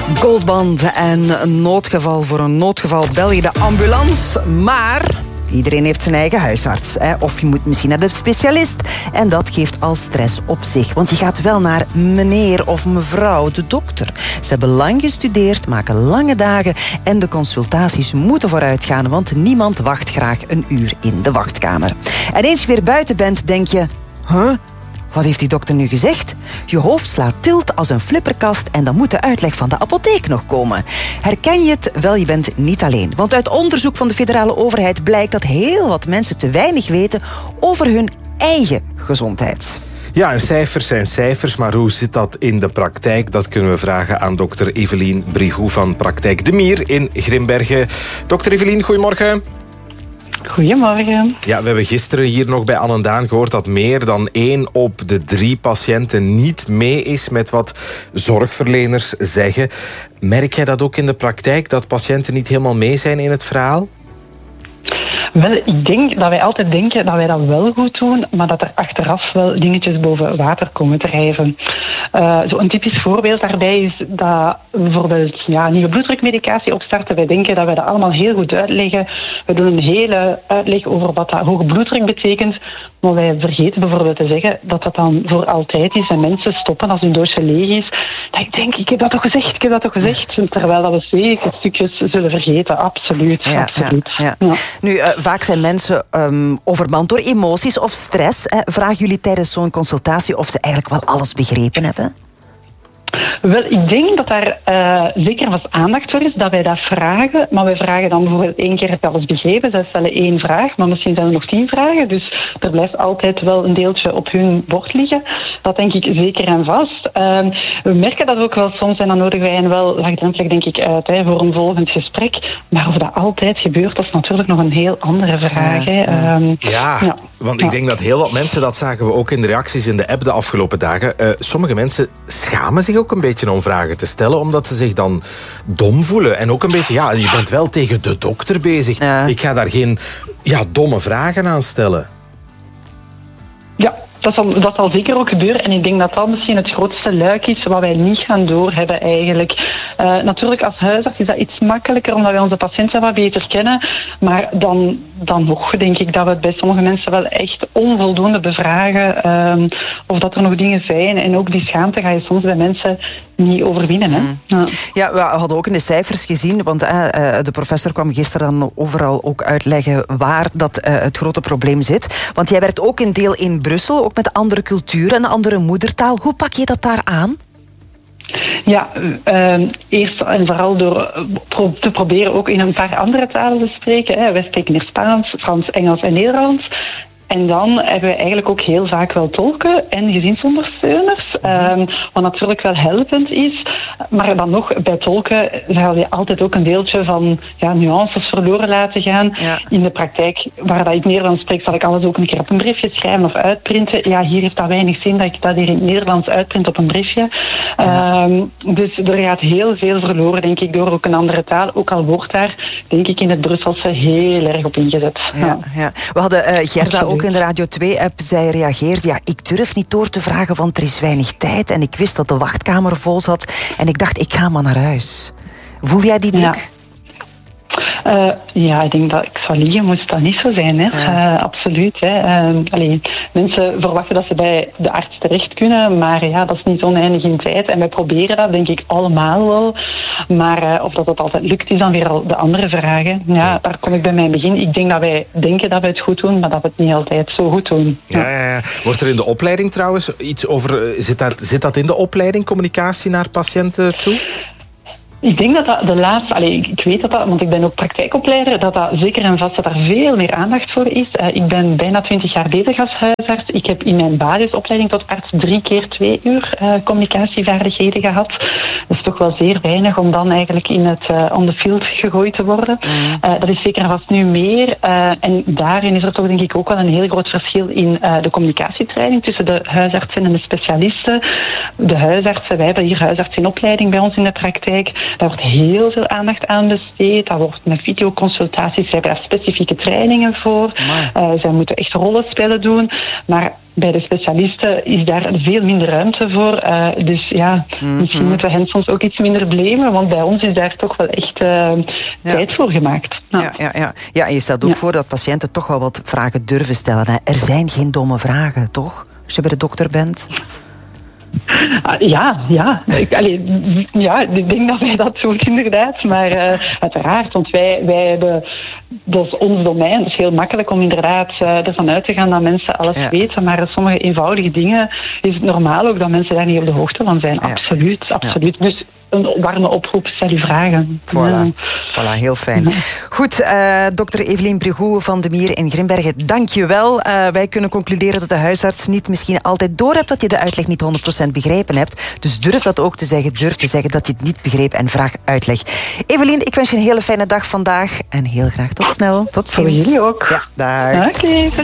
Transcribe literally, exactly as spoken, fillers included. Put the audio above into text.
Goldband en een noodgeval voor een noodgeval bel je de ambulance, maar iedereen heeft zijn eigen huisarts. Hè? Of je moet misschien naar de specialist. En dat geeft al stress op zich. Want je gaat wel naar meneer of mevrouw, de dokter. Ze hebben lang gestudeerd, maken lange dagen en de consultaties moeten vooruit gaan, want niemand wacht graag een uur in de wachtkamer. En eens je weer buiten bent, denk je, huh? Wat heeft die dokter nu gezegd? Je hoofd slaat tilt als een flipperkast en dan moet de uitleg van de apotheek nog komen. Herken je het? Wel, je bent niet alleen. Want uit onderzoek van de federale overheid blijkt dat heel wat mensen te weinig weten over hun eigen gezondheid. Ja, en cijfers zijn cijfers, maar hoe zit dat in de praktijk? Dat kunnen we vragen aan dokter Evelien Brigoux van Praktijk De Mier in Grimbergen. Dokter Evelien, goedemorgen. Goedemorgen. Ja, we hebben gisteren hier nog bij Anne en Daan gehoord dat meer dan één op de drie patiënten niet mee is met wat zorgverleners zeggen. Merk jij dat ook in de praktijk, dat patiënten niet helemaal mee zijn in het verhaal? Wel, ik denk dat wij altijd denken dat wij dat wel goed doen, maar dat er achteraf wel dingetjes boven water komen drijven. Uh, zo een typisch voorbeeld daarbij is dat bijvoorbeeld ja, nieuwe bloeddrukmedicatie opstarten. Wij denken dat wij dat allemaal heel goed uitleggen. We doen een hele uitleg over wat dat hoge bloeddruk betekent. Maar wij vergeten bijvoorbeeld te zeggen dat dat dan voor altijd is en mensen stoppen als hun doosje leeg is. Dat ik denk, ik heb dat toch gezegd, ik heb dat toch gezegd. Terwijl dat we zeker stukjes zullen vergeten. Absoluut, ja, absoluut. Ja, ja. Ja. Nu, uh, vaak zijn mensen um, overmand door emoties of stress. Hè. Vragen jullie tijdens zo'n consultatie of ze eigenlijk wel alles begrepen hebben? Wel, ik denk dat daar uh, zeker wat aandacht voor is, dat wij dat vragen. Maar wij vragen dan bijvoorbeeld één keer heb je alles begrepen. Zij stellen één vraag, maar misschien zijn er nog tien vragen. Dus er blijft altijd wel een deeltje op hun bord liggen. Dat denk ik zeker en vast. Uh, we merken dat ook wel soms en dan nodigen wij hen wel laagdrempelig denk ik uit hè, voor een volgend gesprek. Maar of dat altijd gebeurt, dat is natuurlijk nog een heel andere vraag. Hè. Ja, um, ja, ja, want ik denk dat heel wat mensen, dat zagen we ook in de reacties in de app de afgelopen dagen. Uh, sommige mensen schamen zich ook een beetje om vragen te stellen, omdat ze zich dan dom voelen. En ook een beetje, ja, je bent wel tegen de dokter bezig. Ja. Ik ga daar geen ja, domme vragen aan stellen. Ja, dat zal, dat zal zeker ook gebeuren. En ik denk dat dat misschien het grootste luik is wat wij niet gaan doorhebben eigenlijk. Uh, natuurlijk, als huisarts is dat iets makkelijker, omdat wij onze patiënten wat beter kennen. Maar dan, dan nog denk ik dat we het bij sommige mensen wel echt onvoldoende bevragen. Um, of dat er nog dingen zijn. En ook die schaamte ga je soms bij mensen niet overwinnen. Hè? Mm. Ja. ja, we hadden ook in de cijfers gezien, want uh, de professor kwam gisteren dan overal ook uitleggen waar dat uh, het grote probleem zit. Want jij werkt ook een deel in Brussel, ook met andere cultuur en andere moedertaal. Hoe pak je dat daar aan? Ja, uh, eerst en vooral door pro- te proberen ook in een paar andere talen te spreken. Hè. Wij spreken hier Spaans, Frans, Engels en Nederlands. En dan hebben we eigenlijk ook heel vaak wel tolken en gezinsondersteuners. Um, wat natuurlijk wel helpend is. Maar dan nog, bij tolken zal je altijd ook een deeltje van ja, nuances verloren laten gaan. Ja. In de praktijk, waar dat ik Nederlands spreek, zal ik alles ook een keer op een briefje schrijven of uitprinten. Ja, hier heeft dat weinig zin dat ik dat hier in het Nederlands uitprint op een briefje. Ja. Um, dus er gaat heel veel verloren, denk ik, door ook een andere taal. Ook al wordt daar, denk ik, in het Brusselse heel erg op ingezet. Ja, ja. Ja. We hadden uh, Gerda ook in de Radio twee-app. Zij reageerde, ja, ik durf niet door te vragen, want er is weinig tijd. En ik wist dat de wachtkamer vol zat. En ik dacht, ik ga maar naar huis. Voel jij die druk? Ja. Uh, ja, ik denk dat ik zou liegen, moest dat niet zo zijn. Hè. Ja. Uh, absoluut. Hè. Uh, allee, mensen verwachten dat ze bij de arts terecht kunnen, maar ja, dat is niet oneindig in tijd. En wij proberen dat, denk ik, allemaal wel. Maar uh, of dat, dat altijd lukt, is dan weer al de andere vragen. Ja, daar kom ik bij mijn begin. Ik denk dat wij denken dat we het goed doen, maar dat we het niet altijd zo goed doen. Ja, ja, ja. Wordt er in de opleiding trouwens iets over... Zit dat, zit dat in de opleiding, communicatie naar patiënten toe? Ik denk dat dat de laatste... Allez, ik weet dat dat, want ik ben ook praktijkopleider, dat dat zeker en vast dat daar veel meer aandacht voor is. Uh, ik ben bijna twintig jaar bezig als huisarts. Ik heb in mijn basisopleiding tot arts drie keer twee uur uh, communicatievaardigheden gehad. Dat is toch wel zeer weinig om dan eigenlijk in het uh, on the field gegooid te worden. Uh, dat is zeker en vast nu meer. Uh, en daarin is er toch denk ik ook wel een heel groot verschil in uh, de communicatietraining tussen de huisartsen en de specialisten. De huisartsen, wij hebben hier huisarts in opleiding bij ons in de praktijk. Daar wordt heel veel aandacht aan besteed. Daar wordt met videoconsultaties, zij hebben daar specifieke trainingen voor. Uh, zij moeten echt rollenspellen doen. Maar bij de specialisten is daar veel minder ruimte voor. Uh, dus ja, mm-hmm. misschien moeten we hen soms ook iets minder blamen, want bij ons is daar toch wel echt uh, ja. tijd voor gemaakt. Ja, ja, ja, ja. ja en je stelt ook ja. voor dat patiënten toch wel wat vragen durven stellen. Hè. Er zijn geen domme vragen, toch? Als je bij de dokter bent. Uh, ja, ja. Ik, allee, ja, ik denk dat wij dat doen inderdaad. Maar uh, uiteraard, want wij, wij hebben... Dat is ons domein. Het is heel makkelijk om inderdaad uh, ervan uit te gaan dat mensen alles ja. weten. Maar sommige eenvoudige dingen is het normaal ook dat mensen daar niet op de hoogte van zijn. Ja. Absoluut, absoluut. Ja. Dus een warme oproep, stel je vragen. Voilà, ja. voilà heel fijn. Ja. Goed, uh, dokter Evelien Brigoux van de Mier in Grimbergen, dank je wel. Uh, wij kunnen concluderen dat de huisarts niet misschien altijd doorhebt dat je de uitleg niet honderd procent begrepen hebt. Dus durf dat ook te zeggen. Durf te zeggen dat je het niet begreep en vraag uitleg. Evelien, ik wens je een hele fijne dag vandaag en heel graag tot snel. Tot ziens. Voor jullie ook. Ja, dag. Oké. Okay.